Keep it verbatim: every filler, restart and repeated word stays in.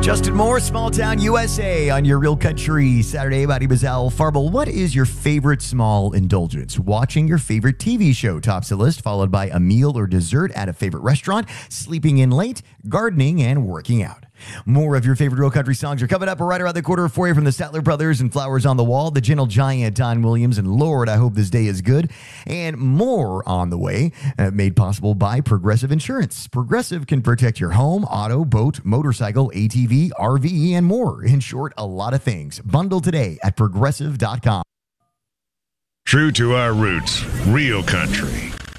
Justin Moore, Small Town U S A on your Real Country Saturday. My name is Al Farble. What is your favorite small indulgence? Watching your favorite T V show tops the list, followed by a meal or dessert at a favorite restaurant, sleeping in late, gardening, and working out. More of your favorite Real Country songs are coming up right around the corner for you from the Statler Brothers and Flowers on the Wall, the Gentle Giant, Don Williams, and Lord, I Hope This Day Is Good, and more on the way, uh, made possible by Progressive Insurance. Progressive can protect your home, auto, boat, motorcycle, A T V, R V, and more. In short, a lot of things. Bundle today at progressive dot com. True to our roots, Real Country.